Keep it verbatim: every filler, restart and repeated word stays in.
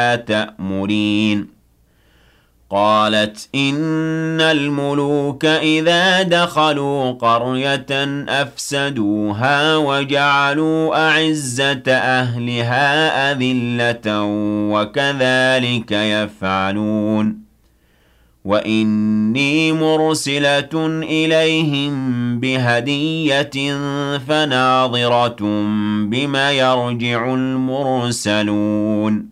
تأمرين قالت إن الملوك إذا دخلوا قرية أفسدوها وجعلوا أعزة أهلها أذلة وكذلك يفعلون وإني مرسلة إليهم بهدية فناظرة بما يرجع المرسلون